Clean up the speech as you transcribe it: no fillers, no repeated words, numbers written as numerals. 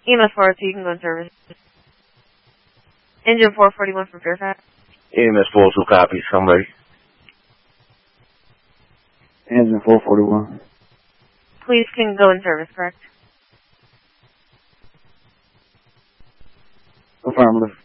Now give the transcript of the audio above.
EMS 402, you can go in service. Engine 441 from Fairfax. EMS 402 copy, somebody. Engine 441. Please can go in service, correct? Affirmative.